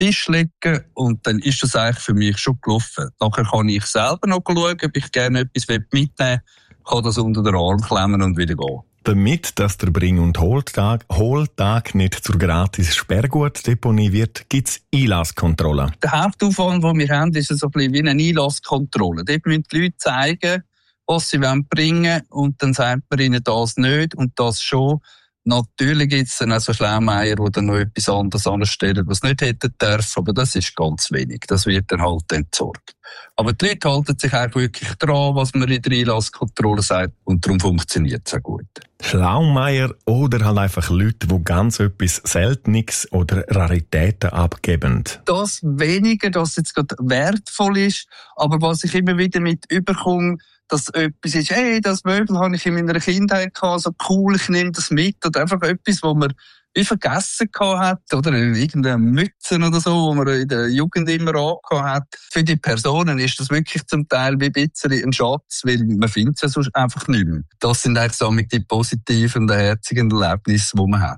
Tisch legen und dann ist das eigentlich für mich schon gelaufen. Nachher kann ich selber noch schauen, ob ich gerne etwas mitnehmen will, kann das unter den Arm klemmen und wieder gehen. Damit, dass der Bring- und Holtag nicht zur gratis Sperrgutdeponie wird, gibt es Einlasskontrollen. Der Hauptaufwand, den wir haben, ist so ein bisschen wie eine Einlasskontrolle. Dort müssen die Leute zeigen, was sie bringen wollen, und dann sagt man ihnen das nicht und das schon. Natürlich gibt es dann auch so Schlaumeier, die dann noch etwas anderes anstellen, was nicht hätten dürfen, aber das ist ganz wenig. Das wird dann halt entsorgt. Aber die Leute halten sich auch wirklich dran, was man in der Einlasskontrolle sagt, und darum funktioniert es auch gut. Schlaumeier oder halt einfach Leute, die ganz etwas Seltenes oder Raritäten abgeben. Das weniger, dass jetzt gerade wertvoll ist, aber was ich immer wieder mit überkomme, dass etwas ist, hey, das Möbel habe ich in meiner Kindheit gehabt, so cool, ich nehme das mit, oder einfach etwas, was man wie vergessen gehabt hat, oder irgendeine Mütze oder so, wo man in der Jugend immer angehabt hat. Für die Personen ist das wirklich zum Teil wie ein bisschen ein Schatz, weil man findet es ja sonst einfach nicht mehr. Das sind eigentlich so die positiven und herzigen Erlebnisse, die man hat.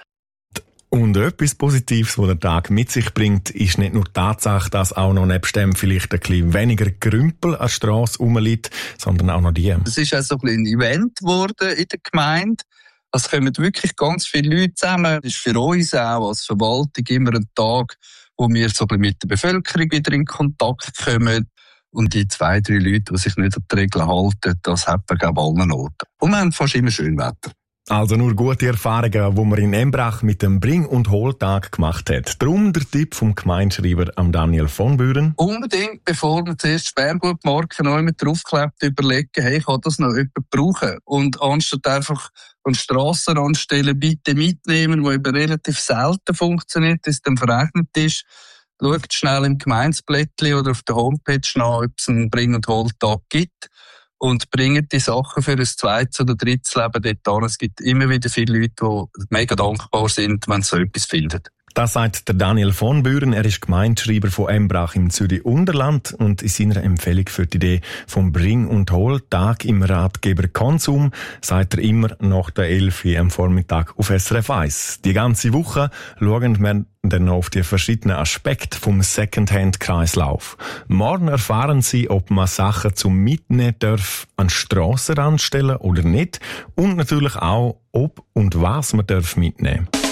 Und etwas Positives, was der Tag mit sich bringt, ist nicht nur die Tatsache, dass auch noch nebst dem vielleicht ein bisschen weniger Gerümpel an der Strasse rumliegt, sondern auch noch die. Es ist auch so ein bisschen ein Event geworden in der Gemeinde. Es kommen wirklich ganz viele Leute zusammen. Es ist für uns auch als Verwaltung immer ein Tag, wo wir so ein bisschen mit der Bevölkerung wieder in Kontakt kommen. Und die 2-3 Leute, die sich nicht an die Regeln halten, das hat man, glaube ich, an allen Orten. Und wir haben fast immer schön Wetter. Also nur gute Erfahrungen, die man in Embrach mit dem Bring- und Holtag gemacht hat. Darum der Tipp vom Gemeindeschreiber Daniel von Büren. Unbedingt, bevor man zuerst Sperrgutmarken noch mit draufklebt, überlegen, hey, kann das noch jemand brauchen? Und anstatt einfach an Strassenrand stellen, bitte mitnehmen, wo eben relativ selten funktioniert, dass es dann verrechnet ist. Schaut schnell im Gemeindeblättchen oder auf der Homepage nach, ob es einen Bring- und Holtag gibt. Und bringen die Sachen für ein zweites oder drittes Leben dort an. Es gibt immer wieder viele Leute, die mega dankbar sind, wenn sie so etwas finden. Das sagt der Daniel von Büren. Er ist Gemeindeschreiber von Embrach im Zürich-Unterland und in seiner Empfehlung für die Idee vom Bring- und Hol-Tag im Ratgeber Konsum sagt er immer nach der 11 Uhr am Vormittag auf SRF 1. Die ganze Woche schauen wir dann auf die verschiedenen Aspekte vom Secondhand-Kreislauf. Morgen erfahren Sie, ob man Sachen zum Mitnehmen darf an den Strassenrand stellen oder nicht und natürlich auch, ob und was man mitnehmen darf.